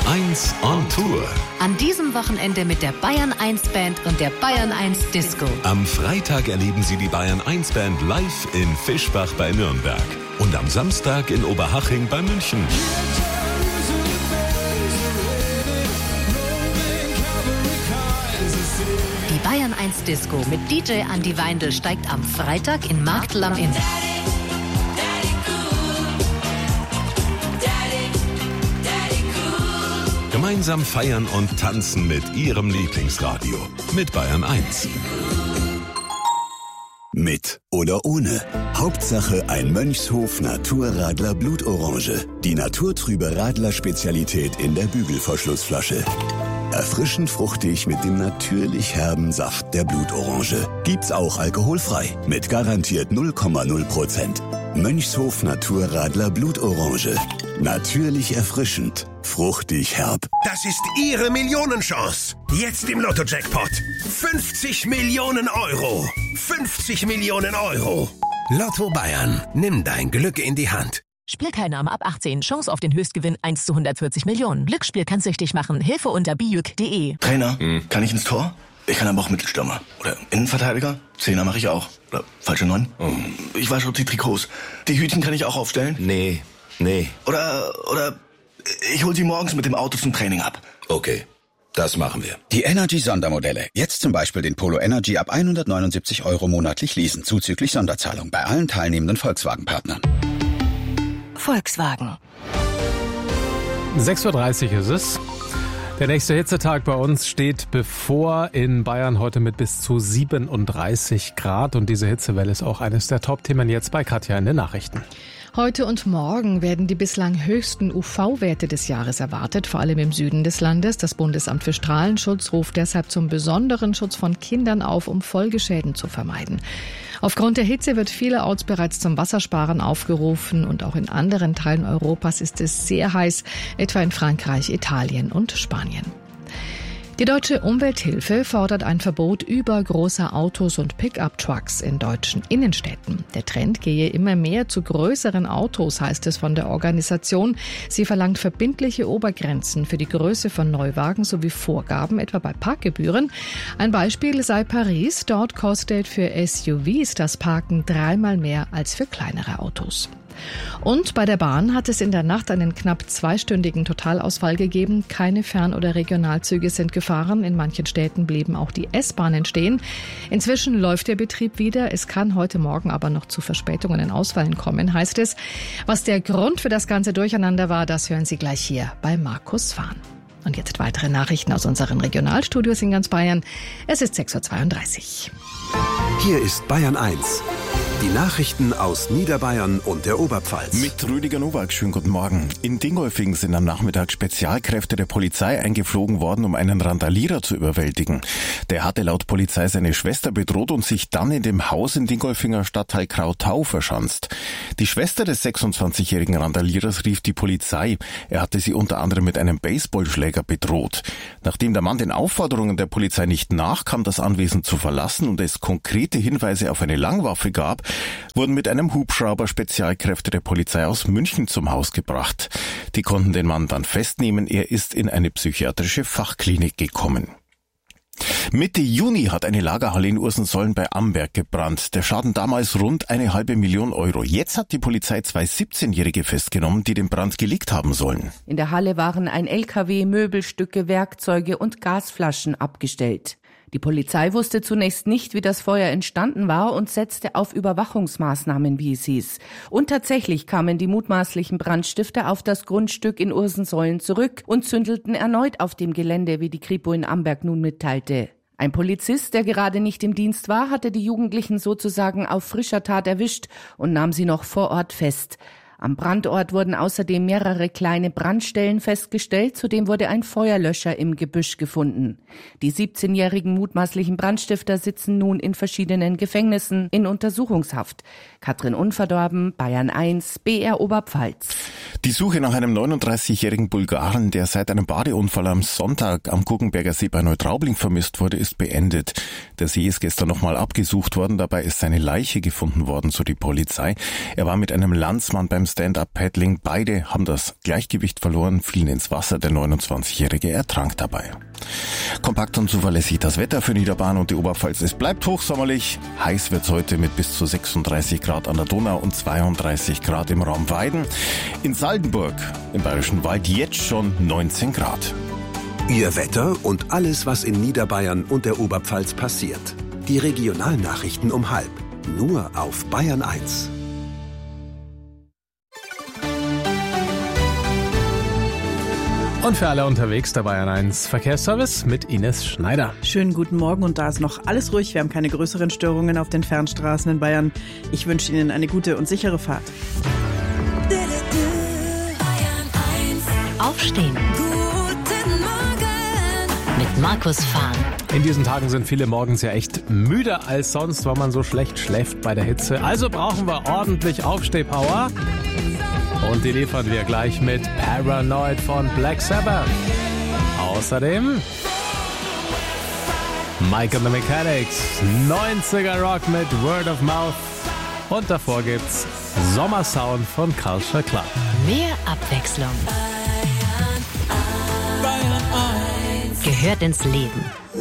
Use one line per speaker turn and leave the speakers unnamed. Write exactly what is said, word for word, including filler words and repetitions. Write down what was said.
eins on Tour.
An diesem Wochenende mit der Bayern eins Band und der Bayern eins Disco.
Am Freitag erleben Sie die Bayern eins Band live in Fischbach bei Nürnberg. Und am Samstag in Oberhaching bei München.
Die Bayern eins Disco mit D J Andi Weindl steigt am Freitag in Marktl am Inn.
Gemeinsam feiern und tanzen mit Ihrem Lieblingsradio. Mit Bayern eins.
Mit oder ohne. Hauptsache ein Mönchshof Naturradler Blutorange. Die naturtrübe Radler-Spezialität in der Bügelverschlussflasche. Erfrischend fruchtig mit dem natürlich herben Saft der Blutorange. Gibt's auch alkoholfrei. Mit garantiert null Komma null Prozent. Mönchshof Naturradler Blutorange. Natürlich erfrischend. Fruchtig herb.
Das ist Ihre Millionenchance. Jetzt im Lotto-Jackpot. fünfzig Millionen Euro. fünfzig Millionen Euro. Lotto Bayern. Nimm dein Glück in die Hand.
Spielteilnahme ab achtzehn. Chance auf den Höchstgewinn eins zu hundertvierzig Millionen. Glücksspiel kann süchtig machen. Hilfe unter bijuk punkt de.
Trainer, hm. kann ich ins Tor? Ich kann aber auch Mittelstürmer. Oder Innenverteidiger? Zehner mache ich auch. Oder falsche Neun? Oh. Ich wasche die Trikots. Die Hütchen kann ich auch aufstellen?
Nee, nee.
Oder, oder ich hol sie morgens mit dem Auto zum Training ab.
Okay, das machen wir.
Die Energy-Sondermodelle. Jetzt zum Beispiel den Polo Energy ab hundertneunundsiebzig Euro monatlich leasen. Zuzüglich Sonderzahlung bei allen teilnehmenden Volkswagen-Partnern.
Volkswagen.
sechs Uhr dreißig ist es. Der nächste Hitzetag bei uns steht bevor, in Bayern heute mit bis zu siebenunddreißig Grad. Und diese Hitzewelle ist auch eines der Top-Themen jetzt bei Katja in den Nachrichten.
Heute und morgen werden die bislang höchsten U V-Werte des Jahres erwartet, vor allem im Süden des Landes. Das Bundesamt für Strahlenschutz ruft deshalb zum besonderen Schutz von Kindern auf, um Folgeschäden zu vermeiden. Aufgrund der Hitze wird vielerorts bereits zum Wassersparen aufgerufen und auch in anderen Teilen Europas ist es sehr heiß, etwa in Frankreich, Italien und Spanien. Die Deutsche Umwelthilfe fordert ein Verbot übergroßer Autos und Pickup-Trucks in deutschen Innenstädten. Der Trend gehe immer mehr zu größeren Autos, heißt es von der Organisation. Sie verlangt verbindliche Obergrenzen für die Größe von Neuwagen sowie Vorgaben, etwa bei Parkgebühren. Ein Beispiel sei Paris. Dort kostet für S U Vs das Parken dreimal mehr als für kleinere Autos. Und bei der Bahn hat es in der Nacht einen knapp zweistündigen Totalausfall gegeben. Keine Fern- oder Regionalzüge sind gefahren. In manchen Städten blieben auch die S-Bahnen stehen. Inzwischen läuft der Betrieb wieder. Es kann heute Morgen aber noch zu Verspätungen und Ausfällen kommen, heißt es. Was der Grund für das ganze Durcheinander war, das hören Sie gleich hier bei Markus Fahn. Und jetzt weitere Nachrichten aus unseren Regionalstudios in ganz Bayern. Es ist sechs Uhr zweiunddreißig.
Hier ist Bayern eins. Die Nachrichten aus Niederbayern und der Oberpfalz.
Mit Rüdiger Nowak, schönen guten Morgen. In Dingolfing sind am Nachmittag Spezialkräfte der Polizei eingeflogen worden, um einen Randalierer zu überwältigen. Der hatte laut Polizei seine Schwester bedroht und sich dann in dem Haus in Dingolfinger Stadtteil Krautau verschanzt. Die Schwester des sechsundzwanzigjährigen Randalierers rief die Polizei. Er hatte sie unter anderem mit einem Baseballschläger bedroht. Nachdem der Mann den Aufforderungen der Polizei nicht nachkam, das Anwesen zu verlassen und es konkrete Hinweise auf eine Langwaffe gab, wurden mit einem Hubschrauber Spezialkräfte der Polizei aus München zum Haus gebracht. Die konnten den Mann dann festnehmen. Er ist in eine psychiatrische Fachklinik gekommen. Mitte Juni hat eine Lagerhalle in Ursensollen bei Amberg gebrannt. Der Schaden damals rund eine halbe Million Euro. Jetzt hat die Polizei zwei siebzehnjährige festgenommen, die den Brand gelegt haben sollen.
In der Halle waren ein L K W, Möbelstücke, Werkzeuge und Gasflaschen abgestellt. Die Polizei wusste zunächst nicht, wie das Feuer entstanden war und setzte auf Überwachungsmaßnahmen, wie es hieß. Und tatsächlich kamen die mutmaßlichen Brandstifter auf das Grundstück in Ursensollen zurück und zündelten erneut auf dem Gelände, wie die Kripo in Amberg nun mitteilte. Ein Polizist, der gerade nicht im Dienst war, hatte die Jugendlichen sozusagen auf frischer Tat erwischt und nahm sie noch vor Ort fest. Am Brandort wurden außerdem mehrere kleine Brandstellen festgestellt, zudem wurde ein Feuerlöscher im Gebüsch gefunden. Die siebzehnjährigen mutmaßlichen Brandstifter sitzen nun in verschiedenen Gefängnissen in Untersuchungshaft. Katrin Unverdorben, Bayern eins, B R Oberpfalz.
Die Suche nach einem neununddreißigjährigen Bulgaren, der seit einem Badeunfall am Sonntag am Guggenberger See bei Neutraubling vermisst wurde, ist beendet. Der See ist gestern nochmal abgesucht worden, dabei ist seine Leiche gefunden worden, so die Polizei. Er war mit einem Landsmann beim Stand-Up-Paddling. Beide haben das Gleichgewicht verloren, fielen ins Wasser. Der neunundzwanzigjährige ertrank dabei. Kompakt und zuverlässig das Wetter für Niederbayern und die Oberpfalz. Es bleibt hochsommerlich. Heiß wird's heute mit bis zu sechsunddreißig Grad an der Donau und zweiunddreißig Grad im Raum Weiden. In Saldenburg im Bayerischen Wald jetzt schon neunzehn Grad.
Ihr Wetter und alles, was in Niederbayern und der Oberpfalz passiert. Die Regionalnachrichten um halb. Nur auf Bayern eins.
Und für alle unterwegs der Bayern eins Verkehrsservice mit Ines Schneider.
Schönen guten Morgen und da ist noch alles ruhig. Wir haben keine größeren Störungen auf den Fernstraßen in Bayern. Ich wünsche Ihnen eine gute und sichere Fahrt.
Aufstehen. Guten Morgen. Mit Markus Fahn.
In diesen Tagen sind viele morgens ja echt müder als sonst, weil man so schlecht schläft bei der Hitze. Also brauchen wir ordentlich Aufstehpower. Und die liefern wir gleich mit Paranoid von Black Sabbath. Außerdem Mike and the Mechanics, neunziger Rock mit Word of Mouth. Und davor gibt's Sommersound von Culture Club.
Mehr Abwechslung gehört ins Leben.